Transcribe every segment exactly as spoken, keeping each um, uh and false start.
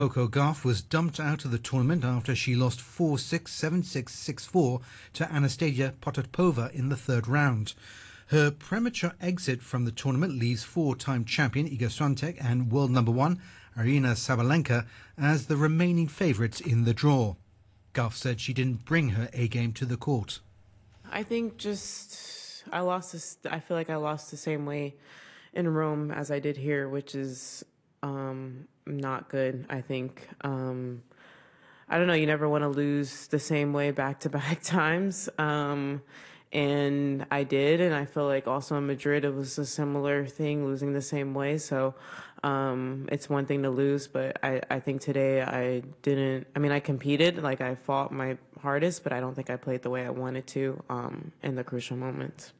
Coco Gauff was dumped out of the tournament after she lost four six, seven six, six four to Anastasia Potapova in the third round. Her premature exit from the tournament leaves four-time champion Iga Swiatek and world number one Aryna Sabalenka as the remaining favourites in the draw. Gauff said she didn't bring her A-game to the court. I think just I lost this, I feel like I lost the same way in Rome as I did here, which is um, not good, I think. Um, I don't know, you never want to lose the same way back-to-back times. Um, and I did, and I feel like also in Madrid it was a similar thing, losing the same way. So um, it's one thing to lose, but I, I think today I didn't, I mean, I competed, like I fought my hardest, but I don't think I played the way I wanted to um, in the crucial moments.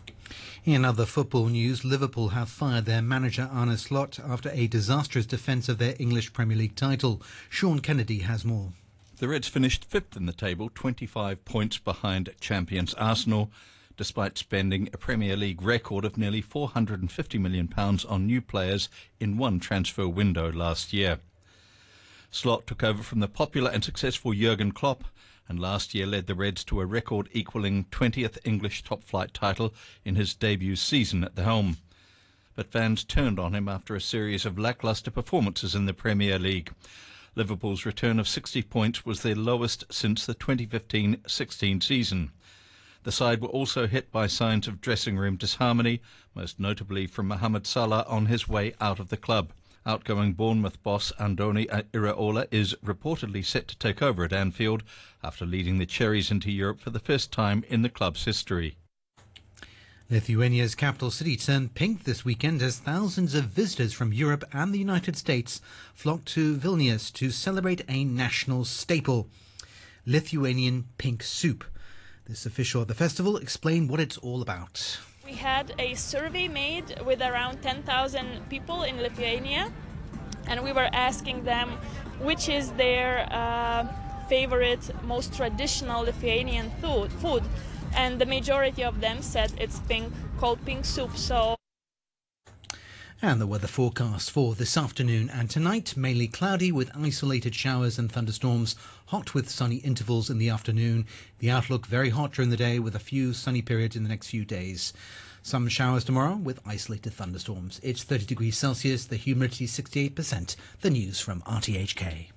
In other football news, Liverpool have fired their manager Arne Slot after a disastrous defence of their English Premier League title. Sean Kennedy has more. The Reds finished fifth in the table, twenty-five points behind champions Arsenal, despite spending a Premier League record of nearly four hundred fifty million pounds on new players in one transfer window last year. Slot took over from the popular and successful Jurgen Klopp, and last year led the Reds to a record-equalling twentieth English top-flight title in his debut season at the helm. But fans turned on him after a series of lacklustre performances in the Premier League. Liverpool's return of sixty points was their lowest since the twenty fifteen sixteen season. The side were also hit by signs of dressing room disharmony, most notably from Mohamed Salah on his way out of the club. Outgoing Bournemouth boss Andoni Iraola is reportedly set to take over at Anfield after leading the Cherries into Europe for the first time in the club's history. Lithuania's capital city turned pink this weekend as thousands of visitors from Europe and the United States flocked to Vilnius to celebrate a national staple, Lithuanian pink soup. This official at the festival explained what it's all about. We had a survey made with around ten thousand people in Lithuania, and we were asking them which is their uh, favorite, most traditional Lithuanian food, food, and the majority of them said it's pink, called pink soup. So. And the weather forecast for this afternoon and tonight, mainly cloudy with isolated showers and thunderstorms, hot with sunny intervals in the afternoon. The outlook very hot during the day with a few sunny periods in the next few days. Some showers tomorrow with isolated thunderstorms. It's thirty degrees Celsius, the humidity sixty-eight percent. The news from R T H K.